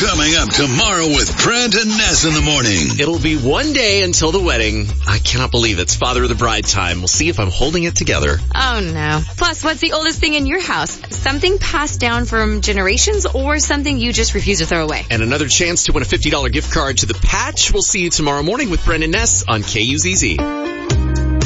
Coming up tomorrow with Brent and Ness in the morning. It'll be one day until the wedding. I cannot believe it's father of the bride time. We'll see if I'm holding it together. Oh, no. Plus, what's the oldest thing in your house? Something passed down from generations or something you just refuse to throw away? And another chance to win a $50 gift card to the Patch. We'll see you tomorrow morning with Brent and Ness on KUZZ.